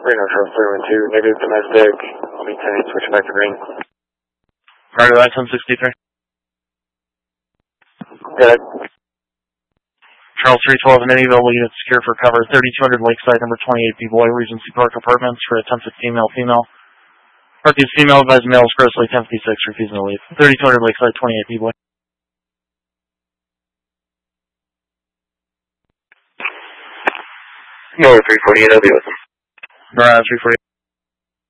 Reno Charles 312, negative domestic. I'll be 10, switch back to green. Roger that, 1063. Good. Charles 312, any available units secure for cover, 3200 Lakeside, number 28, B-Boy, Regency Park Apartments for a 1015 male-female. Refuse female, advised male is grossly 1056, refusing to leave. 3200 Lakeside, 28, B-Boy. No, 348, I'll be with them. Mirage 348.